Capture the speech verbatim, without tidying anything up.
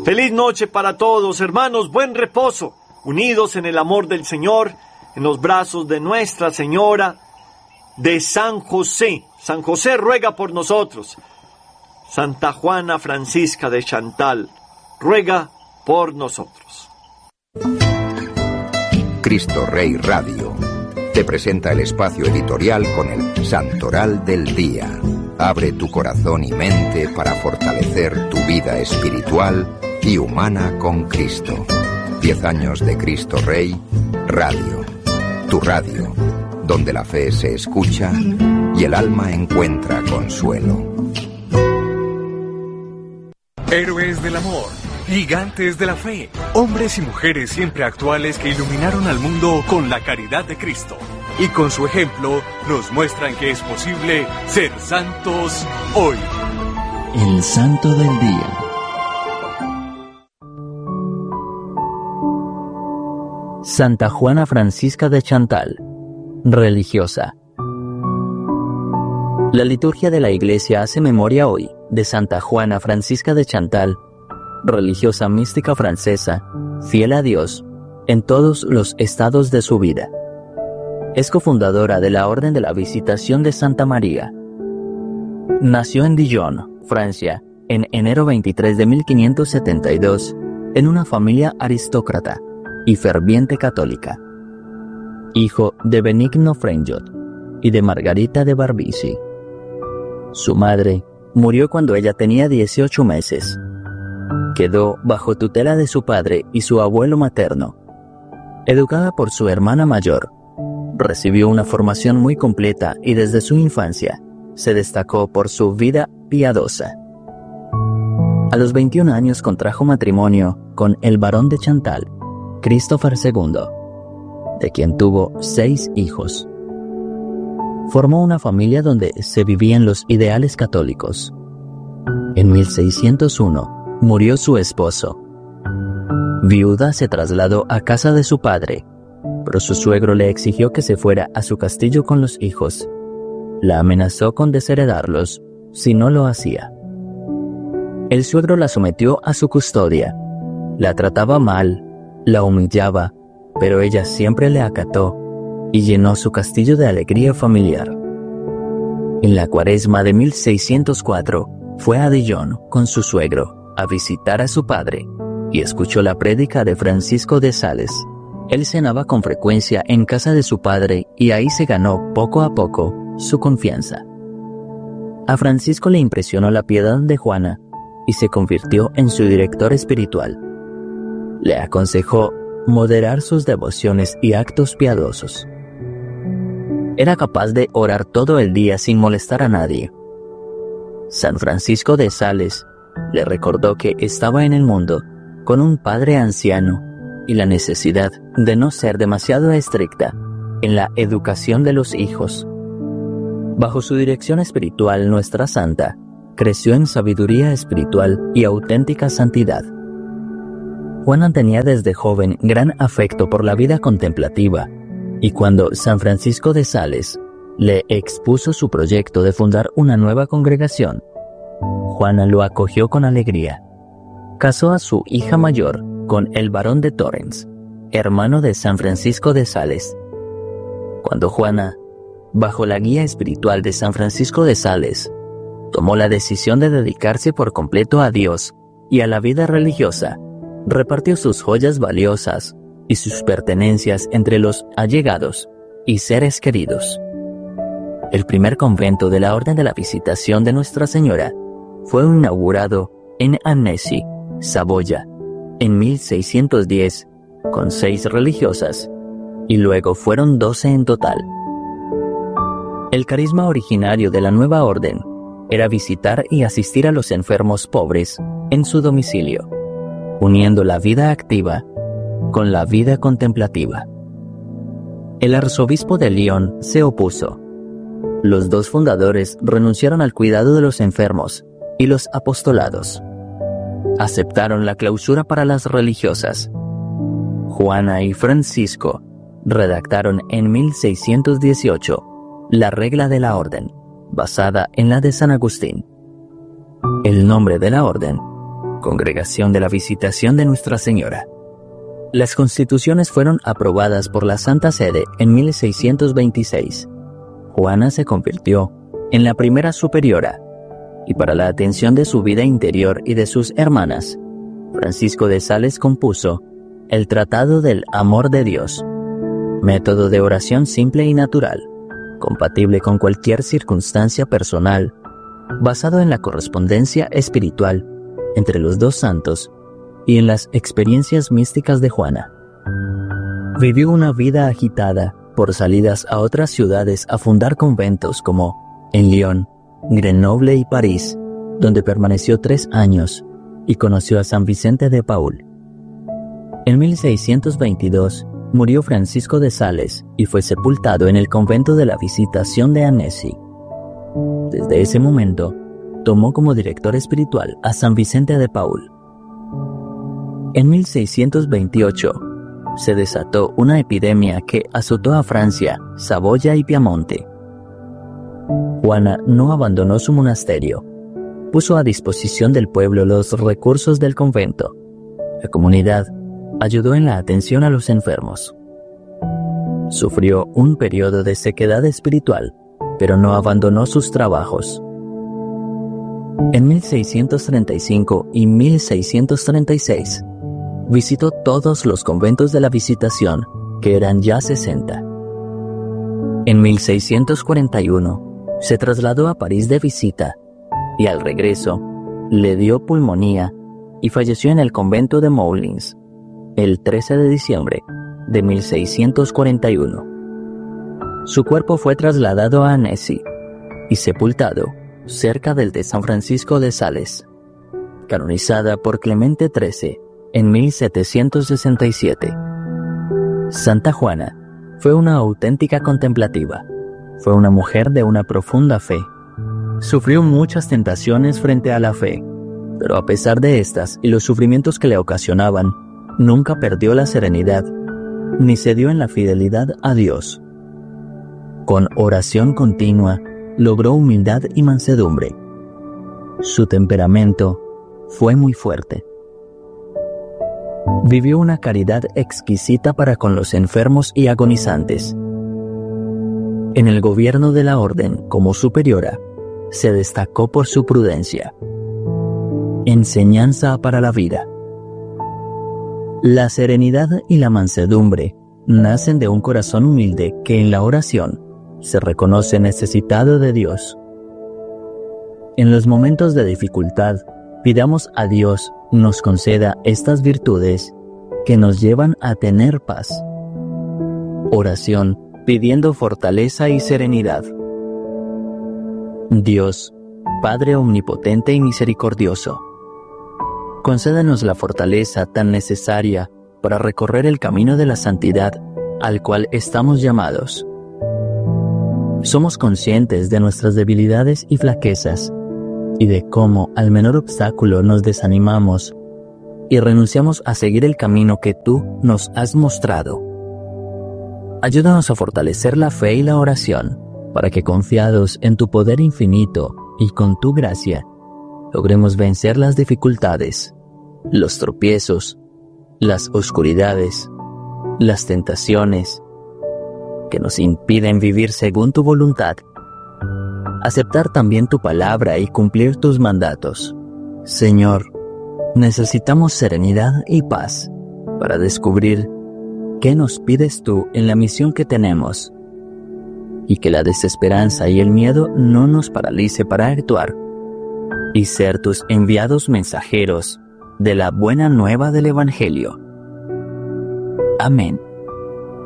Feliz noche para todos, hermanos, buen reposo, unidos en el amor del Señor, en los brazos de Nuestra Señora, de San José. San José ruega por nosotros. Santa Juana Francisca de Chantal ruega por nosotros. Cristo Rey Radio te presenta el espacio editorial con el Santoral del Día. Abre tu corazón y mente para fortalecer tu vida espiritual y humana con Cristo. Diez años de Cristo Rey Radio. Tu radio, donde la fe se escucha y el alma encuentra consuelo. Héroes del amor, gigantes de la fe, hombres y mujeres siempre actuales que iluminaron al mundo con la caridad de Cristo. Y con su ejemplo nos muestran que es posible ser santos hoy. El Santo del Día. Santa Juana Francisca de Chantal, religiosa. La liturgia de la Iglesia hace memoria hoy de Santa Juana Francisca de Chantal, religiosa mística francesa, fiel a Dios en todos los estados de su vida. Es cofundadora de la Orden de la Visitación de Santa María. Nació en Dijon, Francia, en enero veintitrés de mil quinientos setenta y dos, en una familia aristócrata y ferviente católica. Hijo de Benigno Frenjot y de Margarita de Barbizzi. Su madre murió cuando ella tenía dieciocho meses. Quedó bajo tutela de su padre y su abuelo materno. Educada por su hermana mayor, recibió una formación muy completa y desde su infancia se destacó por su vida piadosa. A los veintiún años contrajo matrimonio con el barón de Chantal, Christopher segundo, de quien tuvo seis hijos. Formó una familia donde se vivían los ideales católicos. En mil seiscientos uno murió su esposo. Viuda, se trasladó a casa de su padre, pero su suegro le exigió que se fuera a su castillo con los hijos. La amenazó con desheredarlos si no lo hacía. El suegro la sometió a su custodia. La trataba mal, la humillaba, pero ella siempre le acató y llenó su castillo de alegría familiar. En la cuaresma de mil seiscientos cuatro fue a Dijon con su suegro a visitar a su padre y escuchó la prédica de Francisco de Sales. Él cenaba con frecuencia en casa de su padre y ahí se ganó poco a poco su confianza. A Francisco le impresionó la piedad de Juana y se convirtió en su director espiritual. Le aconsejó moderar sus devociones y actos piadosos. Era capaz de orar todo el día sin molestar a nadie. San Francisco de Sales le recordó que estaba en el mundo con un padre anciano y la necesidad de no ser demasiado estricta en la educación de los hijos. Bajo su dirección espiritual, nuestra santa creció en sabiduría espiritual y auténtica santidad. Juana tenía desde joven gran afecto por la vida contemplativa, y cuando San Francisco de Sales le expuso su proyecto de fundar una nueva congregación, Juana lo acogió con alegría. Casó a su hija mayor con el barón de Torrens, hermano de San Francisco de Sales. Cuando Juana, bajo la guía espiritual de San Francisco de Sales, tomó la decisión de dedicarse por completo a Dios y a la vida religiosa, repartió sus joyas valiosas y sus pertenencias entre los allegados y seres queridos. El primer convento de la Orden de la Visitación de Nuestra Señora fue inaugurado en Annecy, Saboya, en mil seiscientos diez, con seis religiosas, y luego fueron doce en total. El carisma originario de la nueva orden era visitar y asistir a los enfermos pobres en su domicilio, uniendo la vida activa con la vida contemplativa. El arzobispo de Lyon se opuso. Los dos fundadores renunciaron al cuidado de los enfermos y los apostolados. Aceptaron la clausura para las religiosas. Juana y Francisco redactaron en mil seiscientos dieciocho la regla de la orden, basada en la de San Agustín. El nombre de la orden Congregación de la Visitación de Nuestra Señora. Las constituciones fueron aprobadas por la Santa Sede en mil seiscientos veintiséis. Juana se convirtió en la primera superiora, y para la atención de su vida interior y de sus hermanas, Francisco de Sales compuso el Tratado del Amor de Dios, método de oración simple y natural, compatible con cualquier circunstancia personal, basado en la correspondencia espiritual entre los dos santos y en las experiencias místicas de Juana. Vivió una vida agitada por salidas a otras ciudades a fundar conventos como en Lyon, Grenoble y París, donde permaneció tres años y conoció a San Vicente de Paúl. En mil seiscientos veintidós murió Francisco de Sales y fue sepultado en el convento de la Visitación de Annecy. Desde ese momento, tomó como director espiritual a San Vicente de Paúl. En mil seiscientos veintiocho, se desató una epidemia que azotó a Francia, Saboya y Piamonte. Juana no abandonó su monasterio. Puso a disposición del pueblo los recursos del convento. La comunidad ayudó en la atención a los enfermos. Sufrió un periodo de sequedad espiritual, pero no abandonó sus trabajos. En mil seiscientos treinta y cinco y mil seiscientos treinta y seis, visitó todos los conventos de la Visitación, que eran ya sesenta. En mil seiscientos cuarenta y uno, se trasladó a París de visita, y al regreso, le dio pulmonía y falleció en el convento de Moulins, el trece de diciembre de mil seiscientos cuarenta y uno. Su cuerpo fue trasladado a Annecy y sepultado cerca del de San Francisco de Sales. Canonizada por Clemente trece en mil setecientos sesenta y siete. Santa Juana fue una auténtica contemplativa. Fue una mujer de una profunda fe. Sufrió muchas tentaciones frente a la fe, pero a pesar de estas y los sufrimientos que le ocasionaban, nunca perdió la serenidad, ni cedió en la fidelidad a Dios. Con oración continua, logró humildad y mansedumbre. Su temperamento fue muy fuerte. Vivió una caridad exquisita para con los enfermos y agonizantes. En el gobierno de la orden, como superiora, se destacó por su prudencia. Enseñanza para la vida. La serenidad y la mansedumbre nacen de un corazón humilde que en la oración se reconoce necesitado de Dios. En los momentos de dificultad, pidamos a Dios nos conceda estas virtudes que nos llevan a tener paz. Oración pidiendo fortaleza y serenidad. Dios, Padre omnipotente y misericordioso, concédenos la fortaleza tan necesaria para recorrer el camino de la santidad al cual estamos llamados. Somos conscientes de nuestras debilidades y flaquezas y de cómo al menor obstáculo nos desanimamos y renunciamos a seguir el camino que tú nos has mostrado. Ayúdanos a fortalecer la fe y la oración para que, confiados en tu poder infinito y con tu gracia, logremos vencer las dificultades, los tropiezos, las oscuridades, las tentaciones que nos impiden vivir según tu voluntad, aceptar también tu palabra y cumplir tus mandatos. Señor, necesitamos serenidad y paz para descubrir qué nos pides tú en la misión que tenemos, y que la desesperanza y el miedo no nos paralice para actuar y ser tus enviados mensajeros de la buena nueva del Evangelio. Amén.